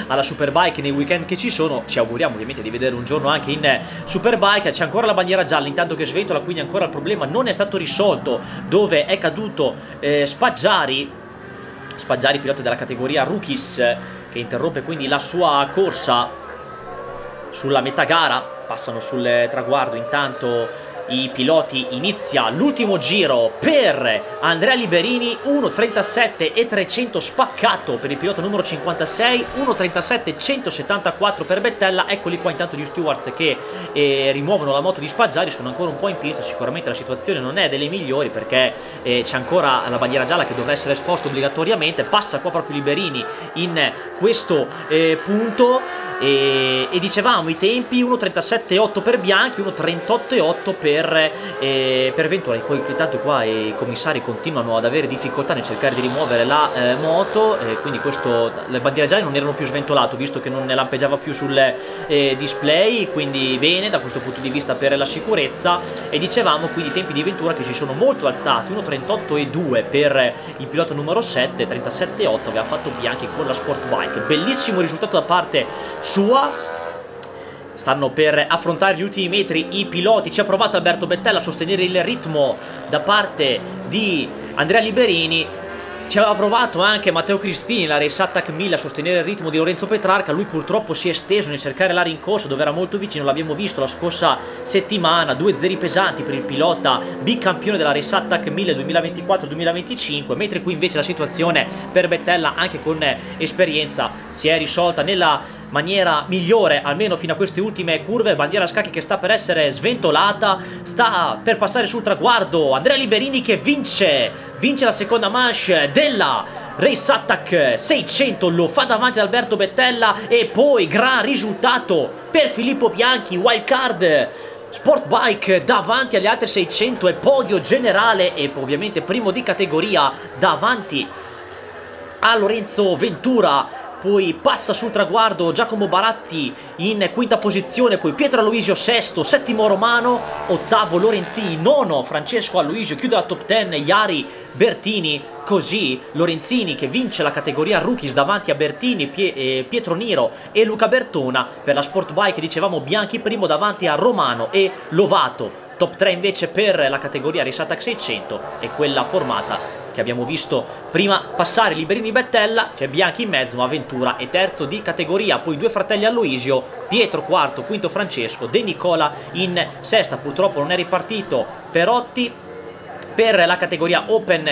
alla Superbike nei weekend che ci sono. Ci auguriamo ovviamente di vedere un giorno anche in Superbike. C'è ancora la bandiera gialla intanto che sventola, quindi ancora il problema non è stato risolto, dove è caduto Spaggiari, pilota della categoria Rookies, che interrompe quindi la sua corsa sulla metà gara. Passano sul traguardo intanto i piloti. Inizia l'ultimo giro per Andrea Liberini, 1.37 e 300 spaccato per il pilota numero 56, 1.37 174 per Bettella. Eccoli qua intanto gli stewards che rimuovono la moto di Spaggiari, sono ancora un po' in pista. Sicuramente la situazione non è delle migliori, perché c'è ancora la bandiera gialla che dovrà essere esposta obbligatoriamente. Passa qua proprio Liberini in questo punto e dicevamo i tempi: 1.37.8 per Bianchi, 1.38.8 per Ventura. Intanto qua i commissari continuano ad avere difficoltà nel cercare di rimuovere la moto, quindi le bandiere gialle non erano più sventolato, visto che non ne lampeggiava più sul display, quindi bene da questo punto di vista per la sicurezza. E dicevamo quindi i tempi di Ventura che si sono molto alzati: 1.38.2 per il pilota numero 7, 37.8 aveva fatto Bianchi con la Sport Bike. Bellissimo risultato da parte sua. Stanno per affrontare gli ultimi metri i piloti. Ci ha provato Alberto Bettella a sostenere il ritmo da parte di Andrea Liberini. Ci aveva provato anche Matteo Cristini, la Race Attack 1000, a sostenere il ritmo di Lorenzo Petrarca. Lui purtroppo si è esteso nel cercare la rincorsa, dove era molto vicino. L'abbiamo visto la scorsa settimana, 2 zeri pesanti per il pilota bicampione della Race Attack 1000 2024-2025, mentre qui invece la situazione per Bettella, anche con esperienza, si è risolta nella maniera migliore, almeno fino a queste ultime curve. Bandiera a scacchi che sta per essere sventolata, sta per passare sul traguardo Andrea Liberini, che vince la seconda manche della Race Attack 600, lo fa davanti ad Alberto Bettella. E poi gran risultato per Filippo Bianchi, wild card Sport Bike davanti agli altri 600 e podio generale, e ovviamente primo di categoria davanti a Lorenzo Ventura. Poi passa sul traguardo Giacomo Baratti in quinta posizione, poi Pietro Aloisio sesto, settimo Romano, ottavo Lorenzini, nono Francesco Aloisio, chiude la top 10 Jari Bertini. Così Lorenzini che vince la categoria Rookies davanti a Bertini, Pietro Niro e Luca Bertona. Per la Sport Bike dicevamo Bianchi primo davanti a Romano e Lovato. Top 3 invece per la categoria Race Attack 600 e quella formata che abbiamo visto prima passare Liberini Bettella. C'è Bianchi in mezzo, ma Ventura è terzo di categoria. Poi due fratelli Aloisio, Pietro quarto, quinto Francesco, De Nicola in sesta. Purtroppo non è ripartito Perotti per la categoria Open.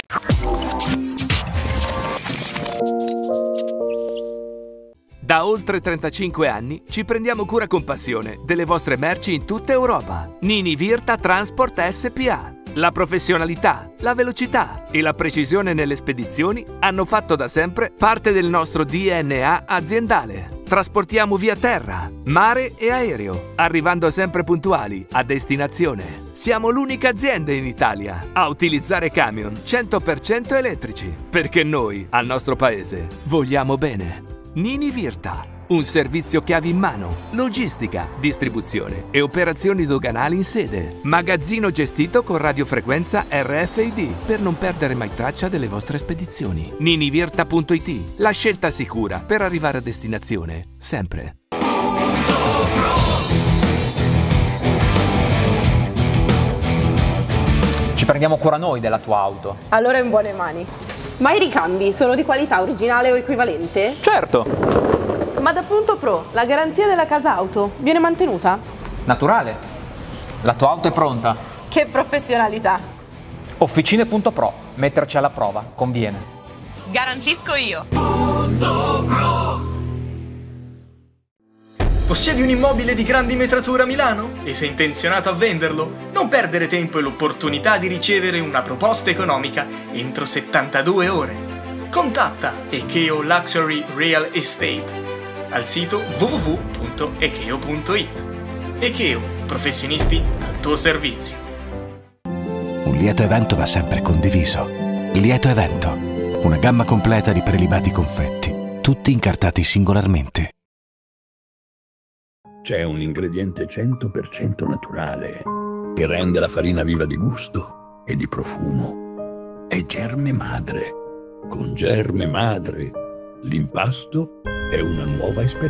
Da oltre 35 anni ci prendiamo cura con passione delle vostre merci in tutta Europa. Nini Virta Transport SPA. La professionalità, la velocità e la precisione nelle spedizioni hanno fatto da sempre parte del nostro DNA aziendale. Trasportiamo via terra, mare e aereo, arrivando sempre puntuali a destinazione. Siamo l'unica azienda in Italia a utilizzare camion 100% elettrici, perché noi, al nostro paese, vogliamo bene. Nini Virta, un servizio chiavi in mano, logistica, distribuzione e operazioni doganali in sede. Magazzino gestito con radiofrequenza RFID per non perdere mai traccia delle vostre spedizioni. Ninivirta.it, la scelta sicura per arrivare a destinazione, sempre. Ci prendiamo cura noi della tua auto. Allora è in buone mani. Ma i ricambi sono di qualità originale o equivalente? Certo! Ma da Punto Pro, la garanzia della casa auto viene mantenuta? Naturale. La tua auto è pronta. Che professionalità! Officine.pro, metterci alla prova, conviene. Garantisco io! Punto Pro. Possiedi un immobile di grandi metratura a Milano? E sei intenzionato a venderlo? Non perdere tempo e l'opportunità di ricevere una proposta economica entro 72 ore. Contatta Ekeo Luxury Real Estate al sito www.ekeo.it. Ekeo, professionisti al tuo servizio. Un lieto evento va sempre condiviso. Lieto evento, una gamma completa di prelibati confetti, tutti incartati singolarmente. C'è un ingrediente 100% naturale che rende la farina viva di gusto e di profumo. È Germe Madre. Con Germe Madre l'impasto è una nuova esperienza.